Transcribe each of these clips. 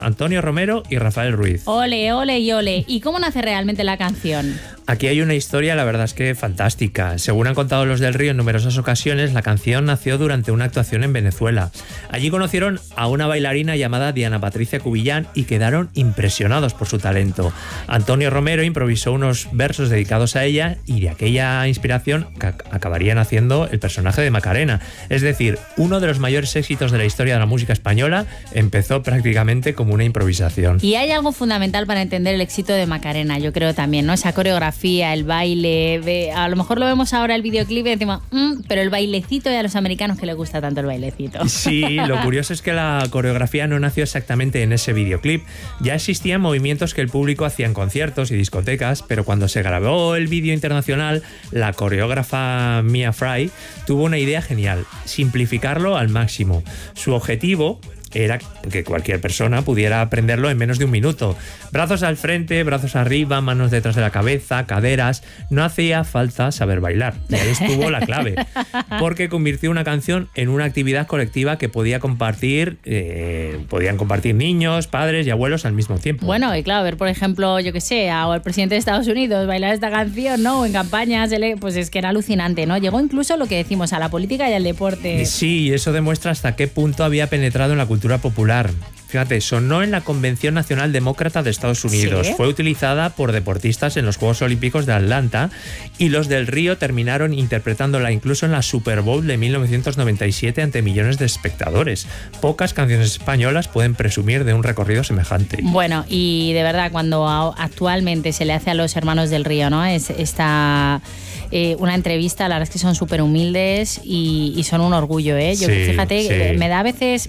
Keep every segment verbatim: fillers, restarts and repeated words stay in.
Antonio Romero y Rafael Ruiz. Ole, ole y ole. ¿Y cómo nace realmente la canción? Aquí hay una historia, la verdad es que fantástica. Según han contado los del Río en numerosas ocasiones, la canción nació durante una actuación en Venezuela. Allí conocieron a una bailarina llamada Diana Patricia Cubillán y quedaron impresionados por su talento. Antonio Romero improvisó unos versos dedicados a ella y de aquella inspiración acabarían haciendo el personaje de Macarena. Es decir, uno de los mayores éxitos de la historia de la música española empezó prácticamente como una improvisación. Y hay algo fundamental para entender el éxito de Macarena, yo creo también, ¿no? Esa coreografía, el baile, a lo mejor lo vemos ahora el videoclip y decimos, mmm, pero el bailecito y a los americanos que les gusta tanto el bailecito. Sí, lo curioso es que la coreografía no nació exactamente en ese videoclip. Ya existían movimientos que el público hacía en conciertos y discotecas, pero cuando se grabó el vídeo internacional, la coreógrafa Mia Fry tuvo una idea genial: simplificarlo al máximo. Su objetivo era que cualquier persona pudiera aprenderlo en menos de un minuto. Brazos al frente, brazos arriba, manos detrás de la cabeza, caderas. No hacía falta saber bailar. Y ahí estuvo la clave. Porque convirtió una canción en una actividad colectiva que podía compartir, eh, podían compartir niños, padres y abuelos al mismo tiempo. Bueno, y claro, ver por ejemplo, yo que sé, al presidente de Estados Unidos bailar esta canción, ¿no? O en campañas, pues es que era alucinante, ¿no? Llegó incluso lo que decimos a la política y al deporte. Sí, y eso demuestra hasta qué punto había penetrado en la cultura popular. Fíjate, sonó en la Convención Nacional Demócrata de Estados Unidos. ¿Sí? Fue utilizada por deportistas en los Juegos Olímpicos de Atlanta y los del Río terminaron interpretándola incluso en la Super Bowl de mil novecientos noventa y siete ante millones de espectadores. Pocas canciones españolas pueden presumir de un recorrido semejante. Bueno, y de verdad, cuando actualmente se le hace a los hermanos del Río, ¿no? Es esta... Eh, una entrevista, la verdad es que son súper humildes y, y son un orgullo, ¿eh? Yo, sí, fíjate, sí. Me da a veces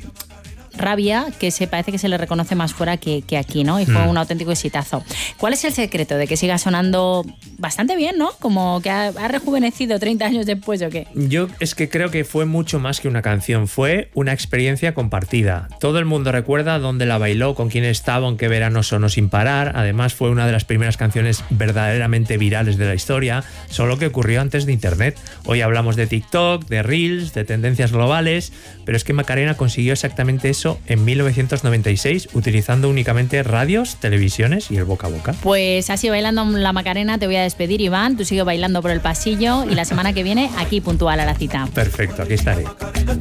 rabia que se parece que se le reconoce más fuera que, que aquí, ¿no? Y fue mm. un auténtico exitazo. ¿Cuál es el secreto de que siga sonando bastante bien, ¿no? Como que ha, ha rejuvenecido treinta años después, ¿o qué? Yo es que creo que fue mucho más que una canción, fue una experiencia compartida. Todo el mundo recuerda dónde la bailó, con quién estaba, en qué verano sonó sin parar. Además fue una de las primeras canciones verdaderamente virales de la historia, solo que ocurrió antes de Internet. Hoy hablamos de TikTok, de Reels, de tendencias globales, pero es que Macarena consiguió exactamente eso en mil novecientos noventa y seis, utilizando únicamente radios, televisiones y el boca a boca. Pues así, bailando la Macarena, te voy a despedir, Iván. Tú sigue bailando por el pasillo y la semana que viene aquí puntual a la cita. Perfecto, aquí estaré.